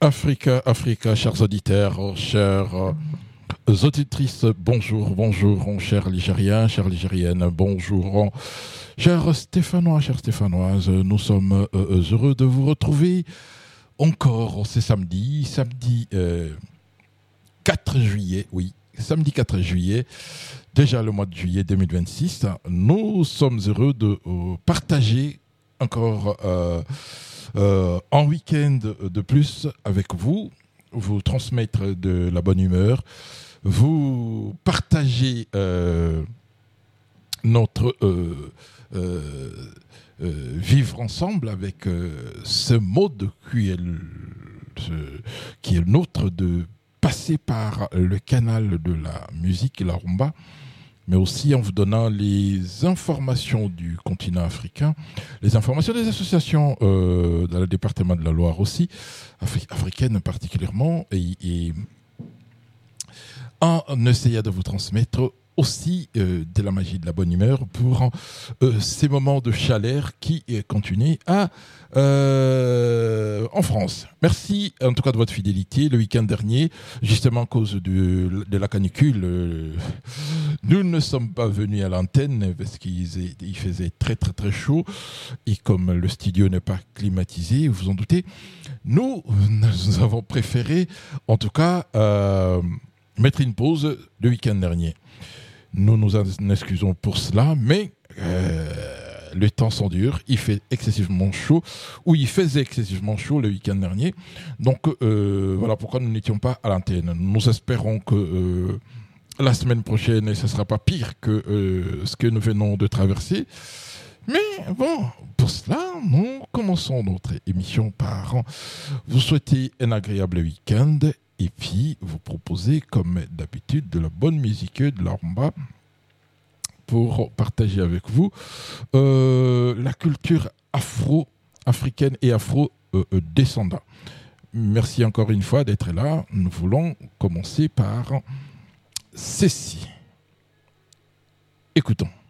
Africa, chers auditeurs, chers auditrices, bonjour, chers Ligériens, chères Ligériennes, bonjour, chers Stéphanois, chères Stéphanoises, nous sommes heureux de vous retrouver encore, c'est samedi 4 juillet, oui, samedi 4 juillet, déjà le mois de juillet 2026, nous sommes heureux de partager encore en week-end de plus avec vous, vous transmettre de la bonne humeur, vous partager notre vivre ensemble avec ce mode qui est nôtre de passer par le canal de la musique et la rumba, mais aussi en vous donnant les informations du continent africain, les informations des associations dans le département de la Loire aussi, africaines particulièrement, et en essayant de vous transmettre aussi de la magie de la bonne humeur pour ces moments de chaleur qui continuent en France. Merci en tout cas de votre fidélité. Le week-end dernier, justement à cause de la canicule, nous ne sommes pas venus à l'antenne parce qu'il faisait très très très chaud et comme le studio n'est pas climatisé, vous en doutez, nous avons préféré en tout cas mettre une pause le week-end dernier. Nous nous en excusons pour cela, mais le temps s'endure, il fait excessivement chaud, ou il faisait excessivement chaud le week-end dernier. Donc voilà pourquoi nous n'étions pas à l'antenne. Nous espérons que la semaine prochaine, ce ne sera pas pire que ce que nous venons de traverser. Mais bon, pour cela, nous commençons notre émission par vous souhaiter un agréable week-end et puis vous proposer, comme d'habitude, de la bonne musique, de la rumba, pour partager avec vous la culture afro-africaine et afro-descendante. Merci encore une fois d'être là. Nous voulons commencer par ceci. Écoutons.